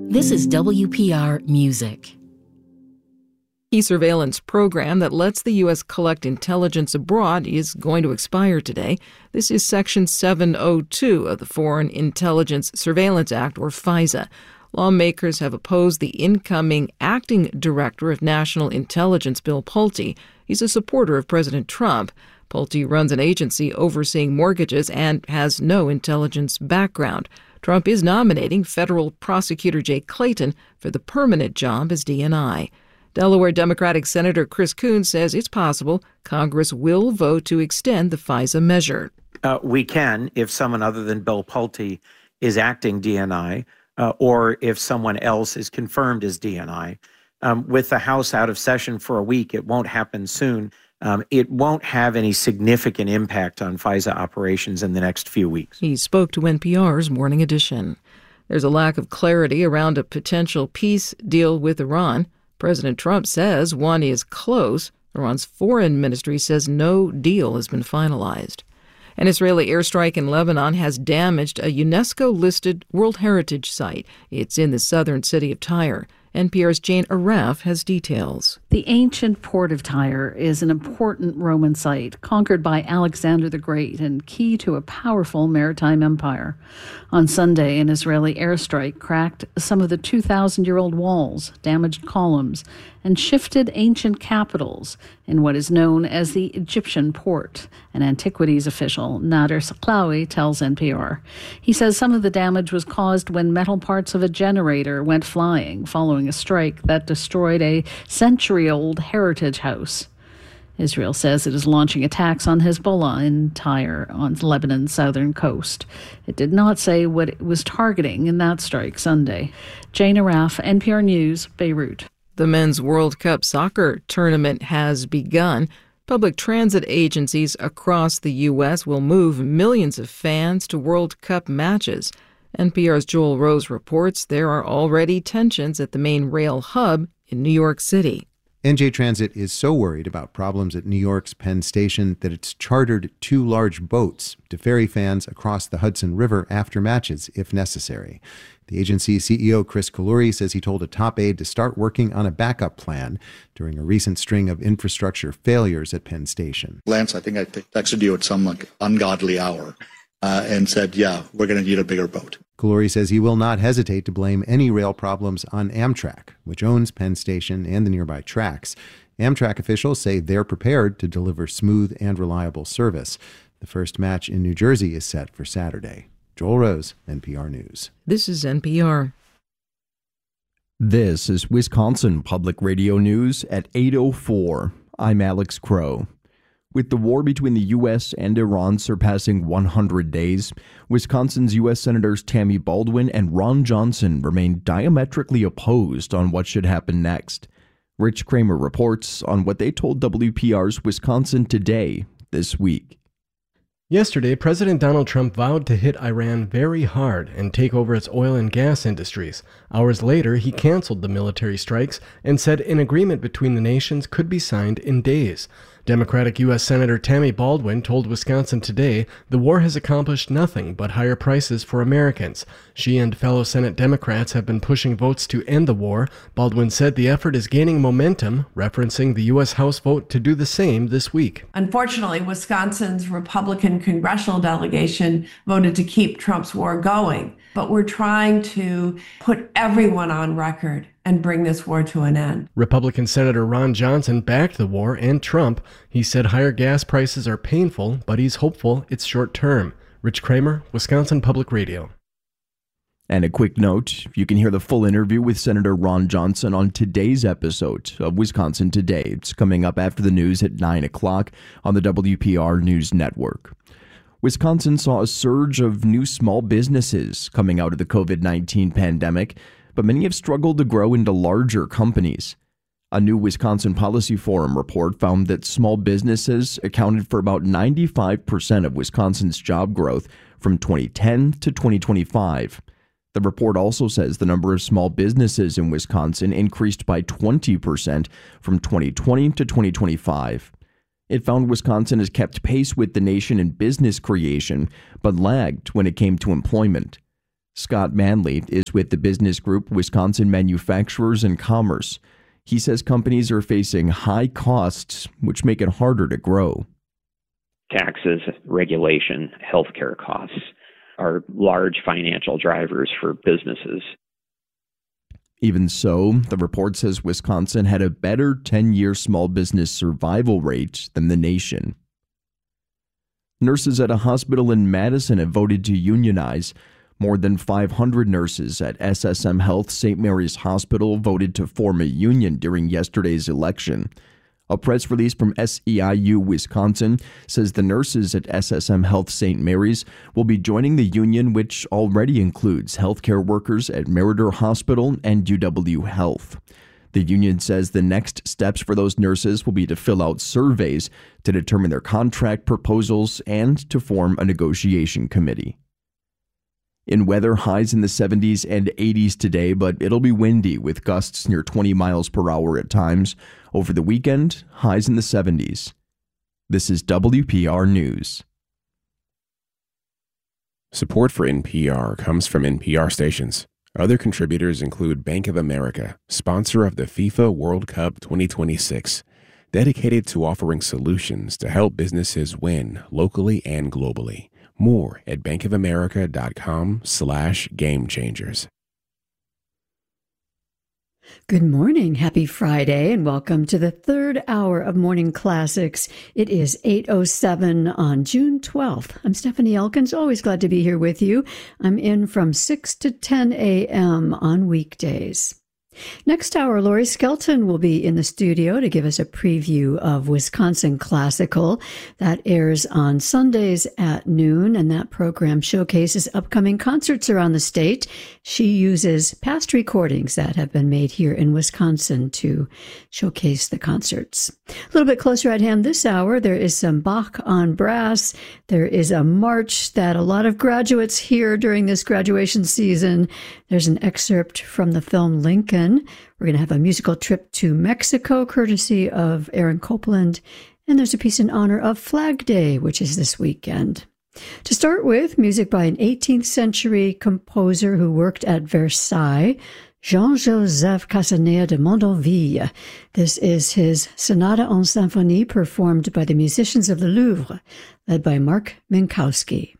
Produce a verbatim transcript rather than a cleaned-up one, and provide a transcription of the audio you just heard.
This is W P R Music. Key surveillance program that lets the U S collect intelligence abroad is going to expire today. This is Section seven oh two of the Foreign Intelligence Surveillance Act, or FISA. Lawmakers have opposed the incoming acting director of national intelligence, Bill Pulte. He's a supporter of President Trump. Pulte runs an agency overseeing mortgages and has no intelligence background. Trump is nominating federal prosecutor Jay Clayton for the permanent job as D N I. Delaware Democratic Senator Chris Coons says it's possible Congress will vote to extend the FISA measure. Uh, we can if someone other than Bill Pulte is acting D N I, uh, or if someone else is confirmed as D N I. Um, with the House out of session for a week, it won't happen soon. Um, it won't have any significant impact on FISA operations in the next few weeks. He spoke to N P R's Morning Edition. There's a lack of clarity around a potential peace deal with Iran. President Trump says one is close. Iran's foreign ministry says no deal has been finalized. An Israeli airstrike in Lebanon has damaged a UNESCO-listed World Heritage Site. It's in the southern city of Tyre. N P R's Jane Araf has details. The ancient port of Tyre is an important Roman site, conquered by Alexander the Great and key to a powerful maritime empire. On Sunday, an Israeli airstrike cracked some of the two thousand year old walls, damaged columns, and shifted ancient capitals in what is known as the Egyptian port. An antiquities official, Nader Saklawi, tells N P R. He says some of the damage was caused when metal parts of a generator went flying following a strike that destroyed a century-old heritage house. Israel says it is launching attacks on Hezbollah in Tyre on Lebanon's southern coast. It did not say what it was targeting in that strike Sunday. Jane Araf, N P R News, Beirut. The Men's World Cup soccer tournament has begun. Public transit agencies across the U S will move millions of fans to World Cup matches. N P R's Joel Rose reports there are already tensions at the main rail hub in New York City. N J Transit is so worried about problems at New York's Penn Station that it's chartered two large boats to ferry fans across the Hudson River after matches, if necessary. The agency's C E O, Chris Kalouri, says he told a top aide to start working on a backup plan during a recent string of infrastructure failures at Penn Station. Lance, I think I texted you at some like ungodly hour uh, and said, yeah, we're going to need a bigger boat. Kalouri says he will not hesitate to blame any rail problems on Amtrak, which owns Penn Station and the nearby tracks. Amtrak officials say they're prepared to deliver smooth and reliable service. The first match in New Jersey is set for Saturday. Joel Rose, N P R News. This is N P R. This is Wisconsin Public Radio News at eight oh four. I'm Alex Crow. With the war between the U S and Iran surpassing one hundred days, Wisconsin's U S Senators Tammy Baldwin and Ron Johnson remain diametrically opposed on what should happen next. Rich Kramer reports on what they told W P R's Wisconsin Today this week. Yesterday, President Donald Trump vowed to hit Iran very hard and take over its oil and gas industries. Hours later, he canceled the military strikes and said an agreement between the nations could be signed in days. Democratic U S Senator Tammy Baldwin told Wisconsin Today the war has accomplished nothing but higher prices for Americans. She and fellow Senate Democrats have been pushing votes to end the war. Baldwin said the effort is gaining momentum, referencing the U S House vote to do the same this week. Unfortunately, Wisconsin's Republican congressional delegation voted to keep Trump's war going, but we're trying to put everyone on record and bring this war to an end. Republican Senator Ron Johnson backed the war and Trump. He said higher gas prices are painful, but he's hopeful it's short term. Rich Kramer, Wisconsin Public Radio. And a quick note, you can hear the full interview with Senator Ron Johnson on today's episode of Wisconsin Today. It's coming up after the news at nine o'clock on the W P R News Network. Wisconsin saw a surge of new small businesses coming out of the covid nineteen pandemic, but many have struggled to grow into larger companies. A new Wisconsin Policy Forum report found that small businesses accounted for about ninety-five percent of Wisconsin's job growth from twenty ten to twenty twenty-five. The report also says the number of small businesses in Wisconsin increased by twenty percent from twenty twenty to twenty twenty-five. It found Wisconsin has kept pace with the nation in business creation, but lagged when it came to employment. Scott Manley is with the business group Wisconsin Manufacturers and Commerce. He says companies are facing high costs, which make it harder to grow. Taxes, regulation, healthcare costs are large financial drivers for businesses. Even so, the report says Wisconsin had a better ten-year small business survival rate than the nation. Nurses at a hospital in Madison have voted to unionize. More than five hundred nurses at S S M Health Saint Mary's Hospital voted to form a union during yesterday's election. A press release from S E I U Wisconsin says the nurses at S S M Health Saint Mary's will be joining the union, which already includes healthcare workers at Meritor Hospital and U W Health. The union says the next steps for those nurses will be to fill out surveys to determine their contract proposals and to form a negotiation committee. In weather, highs in the seventies and eighties today, but it'll be windy with gusts near twenty miles per hour at times. Over the weekend, highs in the seventies. This is W P R News. Support for N P R comes from N P R stations. Other contributors include Bank of America, sponsor of the FIFA World Cup twenty twenty-six, dedicated to offering solutions to help businesses win locally and globally. More at bankofamerica.com slash game changers. Good morning. Happy Friday and welcome to the third hour of Morning Classics. It is eight oh seven on June twelfth. I'm Stephanie Elkins, always glad to be here with you. I'm in from six to ten a.m. on weekdays. Next hour, Lori Skelton will be in the studio to give us a preview of Wisconsin Classical. That airs on Sundays at noon, and that program showcases upcoming concerts around the state. She uses past recordings that have been made here in Wisconsin to showcase the concerts. A little bit closer at hand this hour, there is some Bach on brass. There is a march that a lot of graduates hear during this graduation season. There's an excerpt from the film Lincoln. We're going to have a musical trip to Mexico, courtesy of Aaron Copeland. And there's a piece in honor of Flag Day, which is this weekend. To start with, music by an eighteenth century composer who worked at Versailles, Jean-Joseph Casanea de Mondonville. This is his Sonata en Symphonie performed by the musicians of the Louvre, led by Mark Minkowski.